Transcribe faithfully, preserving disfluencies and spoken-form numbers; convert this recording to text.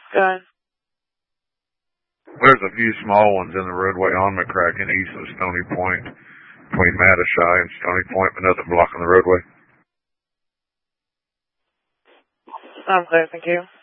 Go ahead. There's a few small ones in the roadway on McCracken east of Stony Point, between Matashai and Stony Point, but nothing blocking the roadway. I'm clear, thank you.